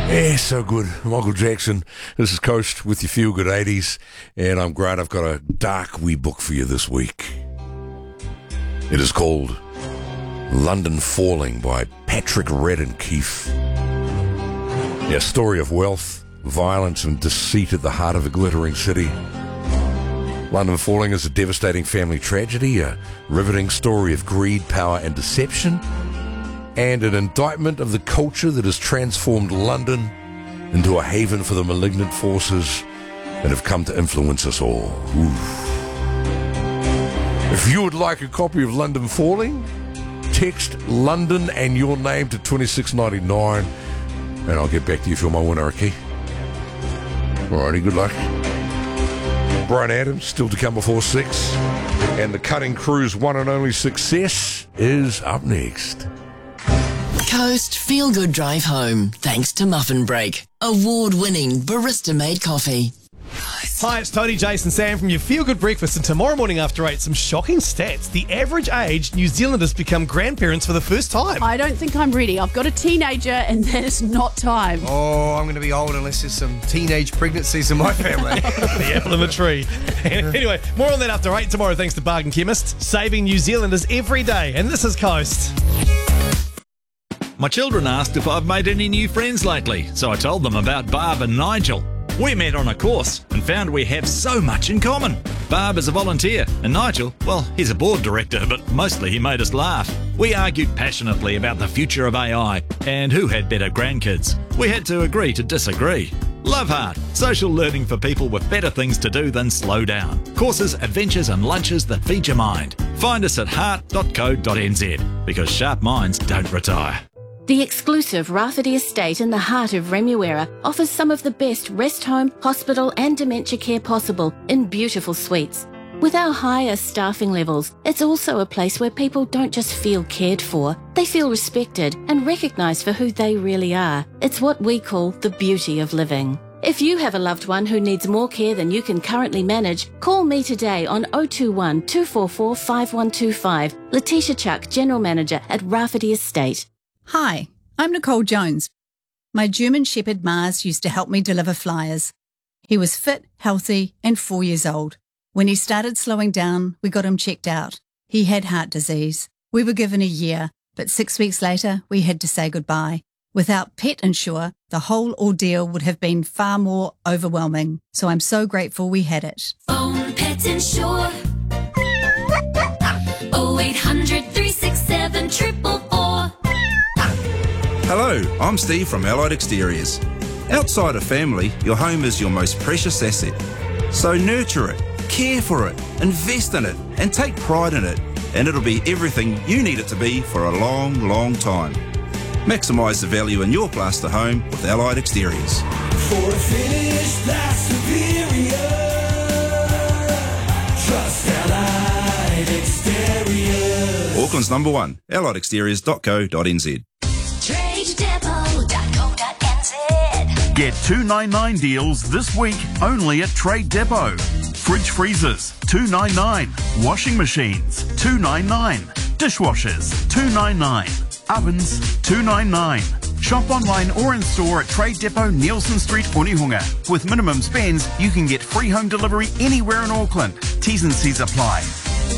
Yeah, so good. Michael Jackson. This is Coast with your Feel Good 80s, and I'm Grant. I've got a dark wee book for you this week. It is called London Falling by Patrick Radden Keefe. A story of wealth, violence, and deceit at the heart of a glittering city. London Falling is a devastating family tragedy, a riveting story of greed, power, and deception, and an indictment of the culture that has transformed London into a haven for the malignant forces that have come to influence us all. Oof. If you would like a copy of London Falling, text London and your name to 2699, and I'll get back to you if you're my winner, okay? Alrighty, good luck. Brian Adams, still to come before 6, and the Cutting Crew's one and only Success is up next. Coast Feel Good Drive Home, thanks to Muffin Break, award-winning barista-made coffee. Hi, it's Tony, Jason, Sam from your Feel Good Breakfast, and tomorrow morning after 8, some shocking stats. The average age New Zealanders become grandparents for the first time. I don't think I'm ready. I've got a teenager and that is not time. Oh, I'm going to be old unless there's some teenage pregnancies in my family. The apple in the tree. Anyway, more on that after 8 tomorrow thanks to Bargain Chemist, saving New Zealanders every day. And this is Coast. My children asked if I've made any new friends lately, so I told them about Barb and Nigel. We met on a course and found we have so much in common. Barb is a volunteer, and Nigel, well, he's a board director, but mostly he made us laugh. We argued passionately about the future of AI and who had better grandkids. We had to agree to disagree. Love Heart, social learning for people with better things to do than slow down. Courses, adventures and lunches that feed your mind. Find us at heart.co.nz, because sharp minds don't retire. The exclusive Rafferty Estate in the heart of Remuera offers some of the best rest home, hospital and dementia care possible in beautiful suites. With our higher staffing levels, it's also a place where people don't just feel cared for, they feel respected and recognised for who they really are. It's what we call the beauty of living. If you have a loved one who needs more care than you can currently manage, call me today on 021 244 5125. Letitia Chuck, General Manager at Rafferty Estate. Hi, I'm Nicole Jones. My German Shepherd Mars used to help me deliver flyers. He was fit, healthy, and 4 years old. When he started slowing down, we got him checked out. He had heart disease. We were given a year, but 6 weeks later, we had to say goodbye. Without Pet Insure, the whole ordeal would have been far more overwhelming. So I'm so grateful we had it. Phone Pet Insure. 0800 367 444. Hello, I'm Steve from Allied Exteriors. Outside of family, your home is your most precious asset. So nurture it, care for it, invest in it, and take pride in it, and it'll be everything you need it to be for a long, long time. Maximise the value in your plaster home with Allied Exteriors. For a finish that's superior, trust Allied Exteriors. Auckland's number one, alliedexteriors.co.nz. Get $299 deals this week only at Trade Depot. Fridge freezers, $299. Washing machines, $299. Dishwashers, $299. Ovens, $299. Shop online or in store at Trade Depot, Nielsen Street, Onehunga. With minimum spends, you can get free home delivery anywhere in Auckland. T's and C's apply.